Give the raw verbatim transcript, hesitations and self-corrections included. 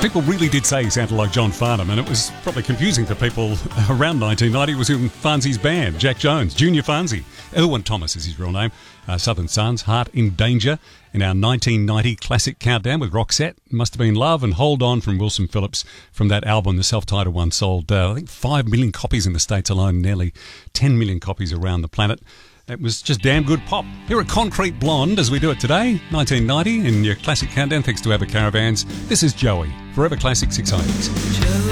People really did say he sounded like John Farnham, and it was probably confusing for people around nineteen ninety. It was in Farnsey's band, Jack Jones, Junior Farnsey. Erwin Thomas is his real name. Uh, Southern Sons, Heart in Danger, in our nineteen ninety classic countdown with Roxette. Must Have Been Love and Hold On from Wilson Phillips from that album. The self-titled one sold, uh, I think, five million copies in the States alone, nearly ten million copies around the planet. It was just damn good pop. Here at Concrete Blonde, as we do it today, nineteen ninety, in your classic countdown, thanks to Ava Caravans. This is Joey, Forever Classic six eighties.